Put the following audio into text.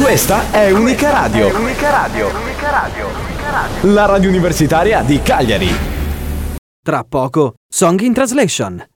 Questa è Unica Radio. La radio universitaria di Cagliari. Tra poco, Song in Translation.